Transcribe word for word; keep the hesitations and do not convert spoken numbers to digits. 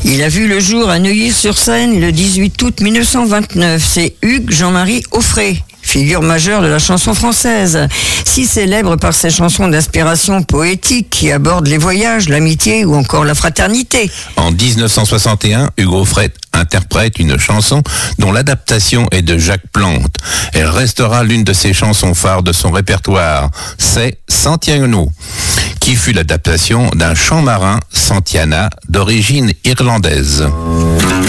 Il a vu le jour à Neuilly-sur-Seine le dix-huit août mille neuf cent vingt-neuf. C'est Hugues Jean-Marie Offray, figure majeure de la chanson française, si célèbre par ses chansons d'inspiration poétique qui abordent les voyages, l'amitié ou encore la fraternité. En dix-neuf cent soixante et un, Hugues Offray interprète une chanson dont l'adaptation est de Jacques Plante. Elle restera l'une de ses chansons phares de son répertoire. C'est Santiano, qui fut l'adaptation d'un chant marin Santiana d'origine irlandaise.